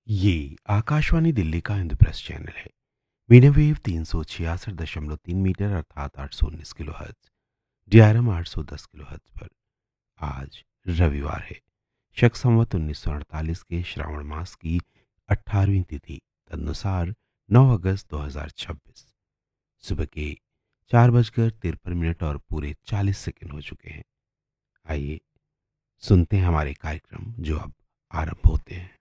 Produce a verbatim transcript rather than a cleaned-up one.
ये आकाशवाणी दिल्ली का इंद्रप्रस्थ चैनल है। मीडियम वेव तीन सौ छियासठ दशमलव तीन मीटर अर्थात आठ सौ उन्नीस किलो हर्ट्ज, डीआरएम आठ सौ दस किलो हर्ट्ज पर आज रविवार है। शक संवत उन्नीस सौ अड़तालीस के श्रावण मास की अठारहवीं तिथि तदनुसार नौ अगस्त दो हजार छब्बीस सुबह के चार बजकर तिरपन मिनट और पूरे चालीस सेकंड हो चुके हैं। आइए सुनते हैं हमारे कार्यक्रम जो अब आरंभ होते हैं।